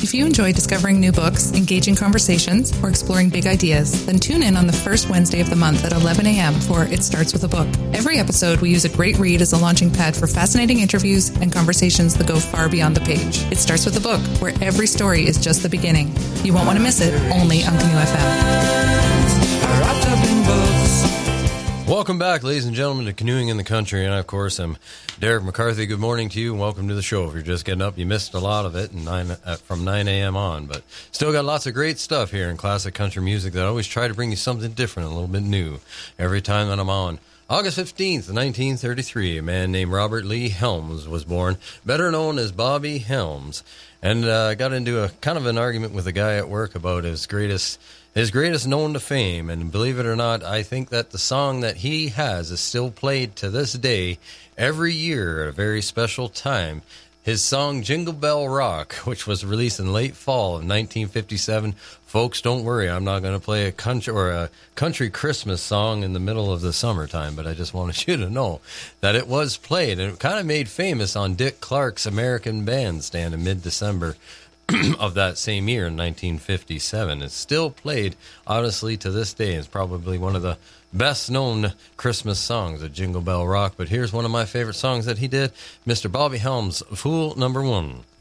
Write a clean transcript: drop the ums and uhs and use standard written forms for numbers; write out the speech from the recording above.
If you enjoy discovering new books, engaging conversations, or exploring big ideas, then tune in on the first Wednesday of the month at 11 a.m. for It Starts With a Book. Every episode, we use a great read as a launching pad for fascinating interviews and conversations that go far beyond the page. It Starts With a Book, where every story is just the beginning. You won't want to miss it, only on Canoe FM. Welcome back, ladies and gentlemen, to Canoeing in the Country, and of course, I'm Derek McCarthy. Good morning to you, and welcome to the show. If you're just getting up, you missed a lot of it from 9 a.m. on, but still got lots of great stuff here in classic country music that I always try to bring you something different, a little bit new, every time that I'm on. August 15th, 1933, a man named Robert Lee Helms was born, better known as Bobby Helms, and I got into a kind of an argument with a guy at work about his greatest known to fame, and believe it or not, I think that the song that he has is still played to this day every year at a very special time. His song Jingle Bell Rock, which was released in late fall of 1957. Folks, don't worry, I'm not going to play a country Christmas song in the middle of the summertime, but I just wanted you to know that it was played, and it kind of made famous on Dick Clark's American Bandstand in mid-December of that same year in 1957. It's still played, honestly, to this day. It's probably one of the best-known Christmas songs, of Jingle Bell Rock. But here's one of my favorite songs that he did, Mr. Bobby Helms, Fool Number One.